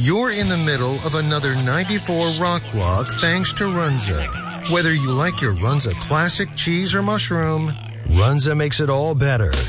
You're in the middle of another 94 Rock Block thanks to Runza. Whether you like your Runza classic cheese or mushroom, Runza makes it all better.